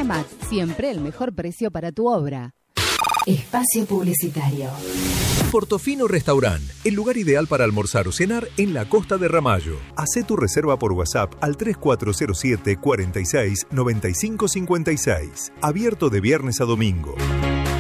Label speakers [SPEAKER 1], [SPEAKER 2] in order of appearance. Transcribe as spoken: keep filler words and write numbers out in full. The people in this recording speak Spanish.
[SPEAKER 1] Ramat, siempre el mejor precio para tu obra.
[SPEAKER 2] Espacio publicitario.
[SPEAKER 3] Portofino Restaurant, el lugar ideal para almorzar o cenar en la costa de Ramallo. Hacé tu reserva por WhatsApp al tres cuatro cero siete, cuarenta y seis, noventa y cinco cincuenta y seis. Abierto de viernes a domingo.